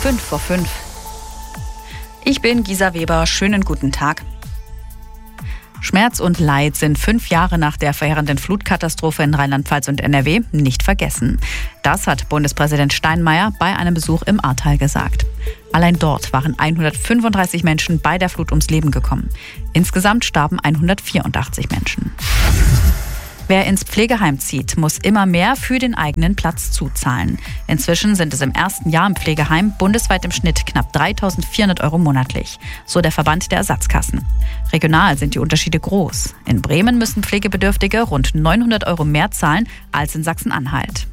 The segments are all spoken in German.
5:05. Ich bin Gisa Weber, schönen guten Tag. Schmerz und Leid sind 5 Jahre nach der verheerenden Flutkatastrophe in Rheinland-Pfalz und NRW nicht vergessen. Das hat Bundespräsident Steinmeier bei einem Besuch im Ahrtal gesagt. Allein dort waren 135 Menschen bei der Flut ums Leben gekommen. Insgesamt starben 184 Menschen. Wer ins Pflegeheim zieht, muss immer mehr für den eigenen Platz zuzahlen. Inzwischen sind es im ersten Jahr im Pflegeheim bundesweit im Schnitt knapp 3.400 € monatlich, so der Verband der Ersatzkassen. Regional sind die Unterschiede groß. In Bremen müssen Pflegebedürftige rund 900 € mehr zahlen als in Sachsen-Anhalt.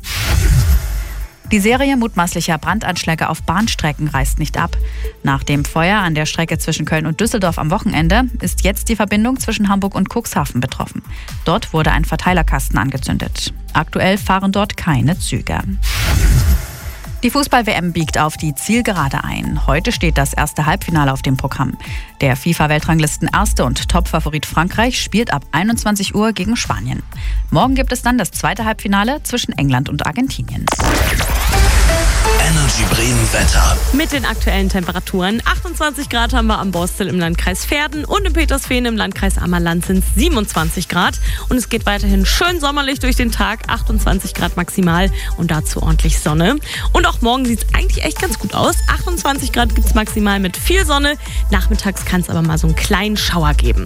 Die Serie mutmaßlicher Brandanschläge auf Bahnstrecken reißt nicht ab. Nach dem Feuer an der Strecke zwischen Köln und Düsseldorf am Wochenende ist jetzt die Verbindung zwischen Hamburg und Cuxhaven betroffen. Dort wurde ein Verteilerkasten angezündet. Aktuell fahren dort keine Züge. Die Fußball-WM biegt auf die Zielgerade ein. Heute steht das erste Halbfinale auf dem Programm. Der FIFA-Weltranglisten-Erste und Top-Favorit Frankreich spielt ab 21 Uhr gegen Spanien. Morgen gibt es dann das zweite Halbfinale zwischen England und Argentinien. Energy Bremen Wetter. Mit den aktuellen Temperaturen 28 Grad haben wir am Borstel im Landkreis Verden und in Petersfehn im Landkreis Ammerland sind es 27 Grad. Und es geht weiterhin schön sommerlich durch den Tag, 28 Grad maximal und dazu ordentlich Sonne. Und auch morgen sieht es eigentlich echt ganz gut aus. 28 Grad gibt es maximal mit viel Sonne. Nachmittags kann es aber mal so einen kleinen Schauer geben.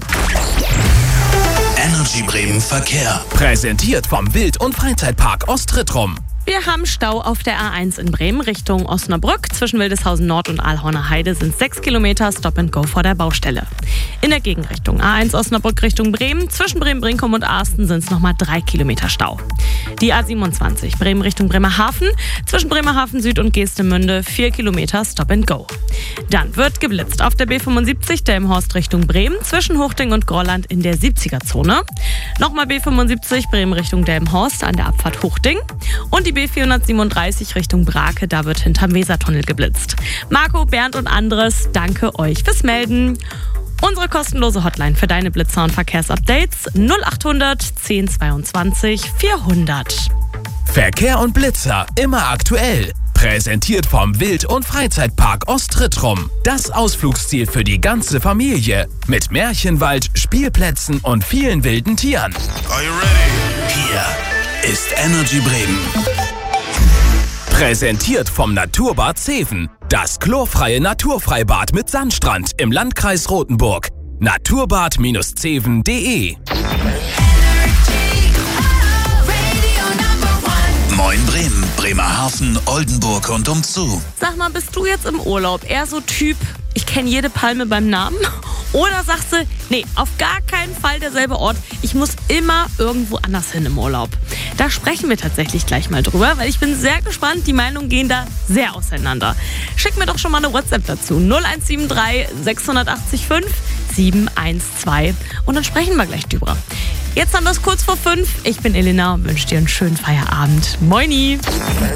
Energy Bremen Verkehr. Präsentiert vom Wild- und Freizeitpark Ostrittrum. Wir haben Stau auf der A1 in Bremen Richtung Osnabrück. Zwischen Wildeshausen Nord und Aalhorner Heide sind 6 Kilometer Stop and Go vor der Baustelle. In der Gegenrichtung A1 Osnabrück Richtung Bremen. Zwischen Bremen-Brinkum und Asten sind es nochmal 3 Kilometer Stau. Die A27 Bremen Richtung Bremerhaven. Zwischen Bremerhaven Süd und Geestemünde 4 Kilometer Stop and Go. Dann wird geblitzt auf der B75 Delmenhorst Richtung Bremen. Zwischen Huchting und Grolland in der 70er-Zone. Nochmal B75 Bremen Richtung Delmenhorst an der Abfahrt Huchting. Und die B437 Richtung Brake, da wird hinterm Wesertunnel geblitzt. Marco, Bernd und Andres, danke euch fürs Melden. Unsere kostenlose Hotline für deine Blitzer- und Verkehrsupdates 0800 1022 400. Verkehr und Blitzer immer aktuell. Präsentiert vom Wild- und Freizeitpark Ostrittrum. Das Ausflugsziel für die ganze Familie. Mit Märchenwald, Spielplätzen und vielen wilden Tieren. Are you ready? Hier ist Energy Bremen. Präsentiert vom Naturbad Zeven. Das chlorfreie Naturfreibad mit Sandstrand im Landkreis Rothenburg. naturbad-zeven.de. Moin Bremen, Bremerhaven, Oldenburg und umzu. Sag mal, bist du jetzt im Urlaub eher so Typ, ich kenne jede Palme beim Namen? Oder sagst du, nee, auf gar keinen Fall derselbe Ort, ich muss immer irgendwo anders hin im Urlaub? Da sprechen wir tatsächlich gleich mal drüber, weil ich bin sehr gespannt, die Meinungen gehen da sehr auseinander. Schick mir doch schon mal eine WhatsApp dazu, 0173 680 5 712 und dann sprechen wir gleich drüber. Jetzt haben wir es kurz vor 5. Ich bin Elena und wünsche dir einen schönen Feierabend. Moini!